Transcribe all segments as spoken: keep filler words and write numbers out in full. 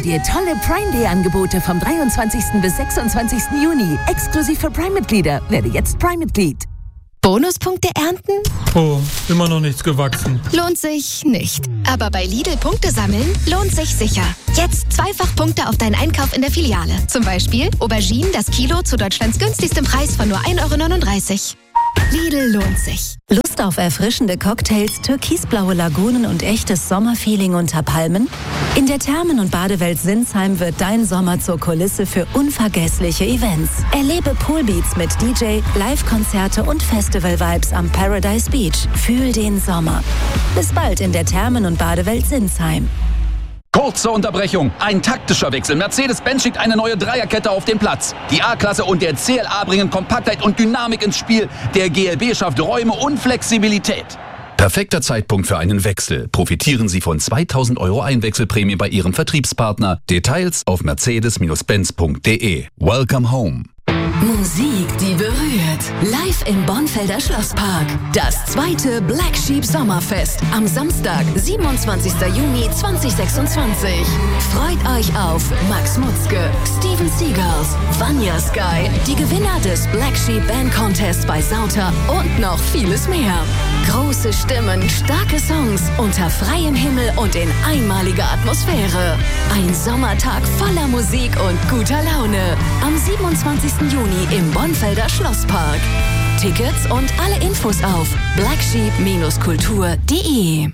dir tolle Prime Day Angebote vom dreiundzwanzigsten bis sechsundzwanzigsten Juni. Exklusiv für Prime-Mitglieder. Werde jetzt Prime-Mitglied. Bonuspunkte ernten? Oh, immer noch nichts gewachsen. Lohnt sich nicht. Aber bei Lidl Punkte sammeln lohnt sich sicher. Jetzt zweifach Punkte auf deinen Einkauf in der Filiale. Zum Beispiel Auberginen das Kilo zu Deutschlands günstigstem Preis von nur ein Euro neununddreißig. Lidl lohnt sich. Lust auf erfrischende Cocktails, türkisblaue Lagunen und echtes Sommerfeeling unter Palmen? In der Thermen- und Badewelt Sinsheim wird dein Sommer zur Kulisse für unvergessliche Events. Erlebe Poolbeats mit D J, Live-Konzerte und Festival-Vibes am Paradise Beach. Fühl den Sommer. Bis bald in der Thermen- und Badewelt Sinsheim. Kurze Unterbrechung. Ein taktischer Wechsel. Mercedes-Benz schickt eine neue Dreierkette auf den Platz. Die A-Klasse und der C L A bringen Kompaktheit und Dynamik ins Spiel. Der G L B schafft Räume und Flexibilität. Perfekter Zeitpunkt für einen Wechsel. Profitieren Sie von zweitausend Euro Einwechselprämie bei Ihrem Vertriebspartner. Details auf mercedes Benz punkt de. Welcome home. Musik, die berührt. Live im Bonfelder Schlosspark. Das zweite Black Sheep Sommerfest. Am Samstag, siebenundzwanzigsten Juni zweitausendsechsundzwanzig. Freut euch auf Max Mutzke, Steven Seagulls, Vanya Sky, die Gewinner des Black Sheep Band Contest bei Sauter und noch vieles mehr. Große Stimmen, starke Songs, unter freiem Himmel und in einmaliger Atmosphäre. Ein Sommertag voller Musik und guter Laune. Am siebenundzwanzigsten Juni im Bonfelder Schlosspark. Tickets und alle Infos auf black sheep Kultur punkt de.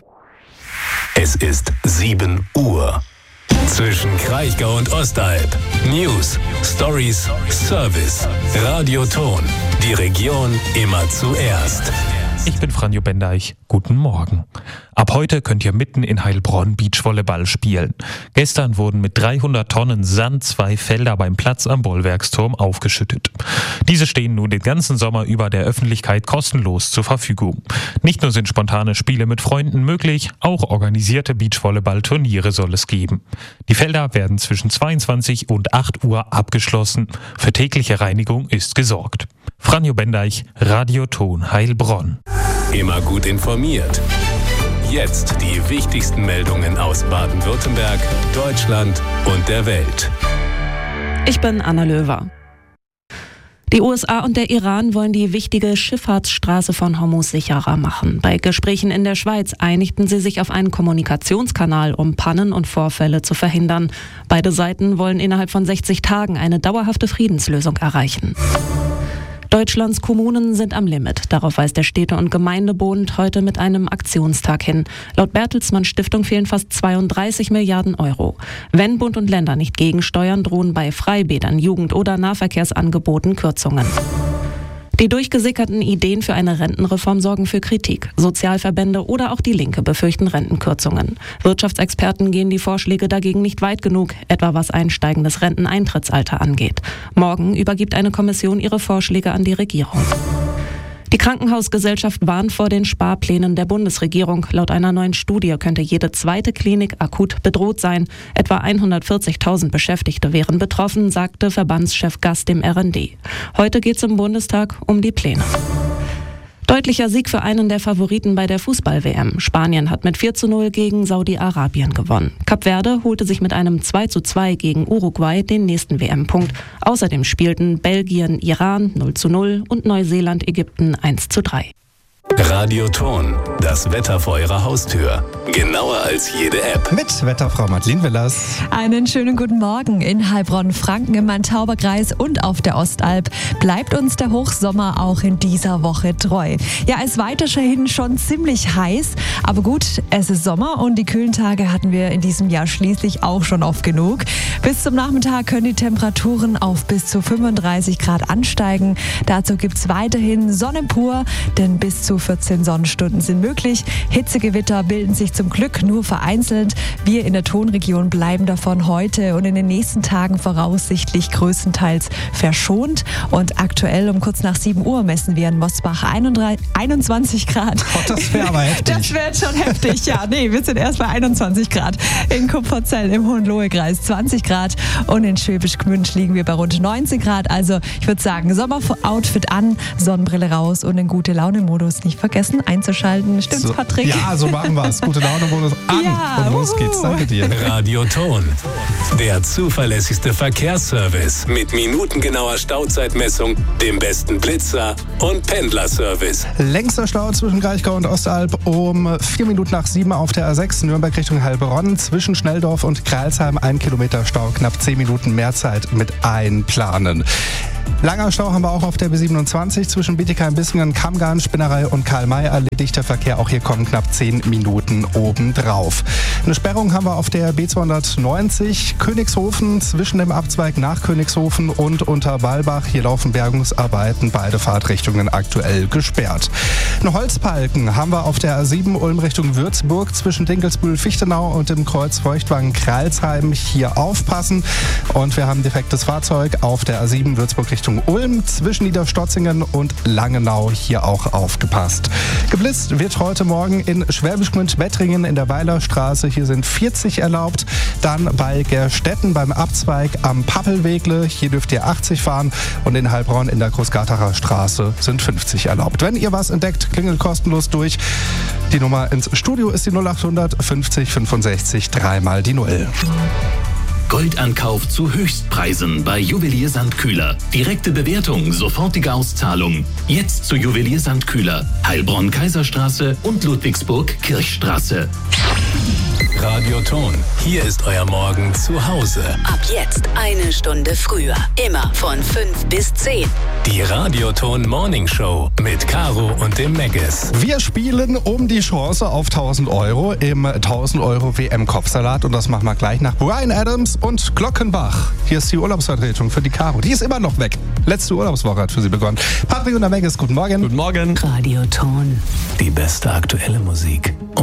Es ist sieben Uhr. Zwischen Kraichgau und Ostalb. News, Stories, Service. Radioton. Die Region immer zuerst. Ich bin Franjo Bendeich. Guten Morgen. Ab heute könnt ihr mitten in Heilbronn Beachvolleyball spielen. Gestern wurden mit dreihundert Tonnen Sand zwei Felder beim Platz am Bollwerksturm aufgeschüttet. Diese stehen nun den ganzen Sommer über der Öffentlichkeit kostenlos zur Verfügung. Nicht nur sind spontane Spiele mit Freunden möglich, auch organisierte Beachvolleyball-Turniere soll es geben. Die Felder werden zwischen zweiundzwanzig und acht Uhr abgeschlossen. Für tägliche Reinigung ist gesorgt. Franjo Bendeich, Radioton Heilbronn. Immer gut informiert. Jetzt die wichtigsten Meldungen aus Baden-Württemberg, Deutschland und der Welt. Ich bin Anna Löwer. Die U S A und der Iran wollen die wichtige Schifffahrtsstraße von Hormuz sicherer machen. Bei Gesprächen in der Schweiz einigten sie sich auf einen Kommunikationskanal, um Pannen und Vorfälle zu verhindern. Beide Seiten wollen innerhalb von sechzig Tagen eine dauerhafte Friedenslösung erreichen. Deutschlands Kommunen sind am Limit. Darauf weist der Städte- und Gemeindebund heute mit einem Aktionstag hin. Laut Bertelsmann Stiftung fehlen fast zweiunddreißig Milliarden Euro. Wenn Bund und Länder nicht gegensteuern, drohen bei Freibädern, Jugend- oder Nahverkehrsangeboten Kürzungen. Die durchgesickerten Ideen für eine Rentenreform sorgen für Kritik. Sozialverbände oder auch die Linke befürchten Rentenkürzungen. Wirtschaftsexperten gehen die Vorschläge dagegen nicht weit genug, etwa was ein steigendes Renteneintrittsalter angeht. Morgen übergibt eine Kommission ihre Vorschläge an die Regierung. Die Krankenhausgesellschaft warnt vor den Sparplänen der Bundesregierung. Laut einer neuen Studie könnte jede zweite Klinik akut bedroht sein. Etwa hundertvierzigtausend Beschäftigte wären betroffen, sagte Verbandschef Gass dem R N D. Heute geht es im Bundestag um die Pläne. Deutlicher Sieg für einen der Favoriten bei der Fußball-W M. Spanien hat mit vier zu null gegen Saudi-Arabien gewonnen. Kap Verde holte sich mit einem zwei zu zwei gegen Uruguay den nächsten W M-Punkt. Außerdem spielten Belgien, Iran null zu null und Neuseeland, Ägypten eins zu drei. Radioton, das Wetter vor Ihrer Haustür. Genauer als jede App. Mit Wetterfrau Madeleine Willers. Einen schönen guten Morgen in Heilbronn, Franken, im Main-Tauber-Kreis und auf der Ostalb. Bleibt uns der Hochsommer auch in dieser Woche treu. Ja, es ist weiterhin schon ziemlich heiß, aber gut, es ist Sommer und die kühlen Tage hatten wir in diesem Jahr schließlich auch schon oft genug. Bis zum Nachmittag können die Temperaturen auf bis zu fünfunddreißig Grad ansteigen. Dazu gibt es weiterhin Sonne pur, denn bis zu vierzehn Sonnenstunden sind möglich. Hitzegewitter bilden sich zum Glück nur vereinzelt. Wir in der Tonregion bleiben davon heute und in den nächsten Tagen voraussichtlich größtenteils verschont. Und aktuell um kurz nach sieben Uhr messen wir in Mosbach einundzwanzig Grad. Oh, das wäre aber heftig. Das wäre schon heftig, ja. Nee, wir sind erst bei einundzwanzig Grad. In Kupferzell im Hohenlohe-Kreis zwanzig Grad und in Schwäbisch Gmünd liegen wir bei rund neunzehn Grad. Also ich würde sagen, Sommeroutfit an, Sonnenbrille raus und in gute Laune-Modus. nicht vergessen einzuschalten. Stimmt's, so, Patrick? Ja, so machen wir es. Gute Laune, Bonus an. Ja, und los geht's. Danke dir. Radioton. Der zuverlässigste Verkehrsservice mit minutengenauer Stauzeitmessung, dem besten Blitzer und Pendlerservice. Längster Stau zwischen Kraichgau und Ostalb um vier Minuten nach sieben auf der A sechs, Nürnberg Richtung Heilbronn. Zwischen Schnelldorf und Kreilsheim ein Kilometer Stau, knapp zehn Minuten mehr Zeit mit einplanen. Langer Stau haben wir auch auf der B siebenundzwanzig zwischen Bietigheim, Bissingen, Kammgarn, Spinnerei und Karl-May. Erledigt der Verkehr auch hier kommen knapp zehn Minuten obendrauf. Eine Sperrung haben wir auf der B zweihundertneunzig Königshofen zwischen dem Abzweig nach Königshofen und Unterwalbach. Hier laufen Bergungsarbeiten, beide Fahrtrichtungen aktuell gesperrt. Einen Holzbalken haben wir auf der A sieben Ulm Richtung Würzburg zwischen Dinkelsbühl-Fichtenau und dem Kreuz Feuchtwangen-Kreilsheim. Hier aufpassen. Und wir haben ein defektes Fahrzeug auf der A sieben Würzburg Richtung Ulm zwischen Niederstotzingen und Langenau. Hier auch aufgepasst. Geblitzt wird heute Morgen in Schwäbisch Gmünd-Wettringen in der Weilerstraße. Hier sind vierzig erlaubt. Dann bei Gerstetten beim Abzweig am Pappelwegle. Hier dürft ihr achtzig fahren. Und in Heilbronn in der Großgartacher Straße sind fünfzig erlaubt. Wenn ihr was entdeckt, klingelt kostenlos durch. Die Nummer ins Studio ist die null achthundert fünfzig fünfundsechzig, dreimal die Null. Goldankauf zu Höchstpreisen bei Juwelier Sandkühler. Direkte Bewertung, sofortige Auszahlung. Jetzt zu Juwelier Sandkühler. Heilbronn-Kaiserstraße und Ludwigsburg-Kirchstraße. Radioton. Hier ist euer Morgen zu Hause. Ab jetzt eine Stunde früher. Immer von fünf bis zehn. Die Radioton Morning Show mit Caro und dem Megges. Wir spielen um die Chance auf tausend Euro im tausend Euro W M-Kopfsalat. Und das machen wir gleich nach Bryan Adams und Glockenbach. Hier ist die Urlaubsvertretung für die Caro. Die ist immer noch weg. Letzte Urlaubswoche hat für sie begonnen. Patrick und der Megges, guten Morgen. Guten Morgen. Radioton. Die beste aktuelle Musik.